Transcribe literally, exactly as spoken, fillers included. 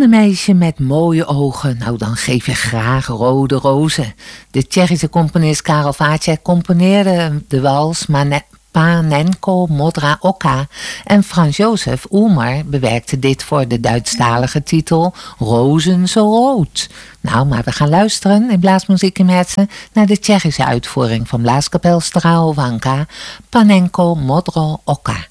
Mannenmeisje met mooie ogen, nou dan geef je graag rode rozen. De Tsjechische componist Karel Vacek componeerde de wals Mane- Panenko Modra Oka en Frans Jozef Ulmer bewerkte dit voor de Duitsstalige titel Rozen zo rood. Nou, maar we gaan luisteren in Blaasmuziek in Herzen naar de Tsjechische uitvoering van Blaaskapel Strahowanka Panenko Modro Oka.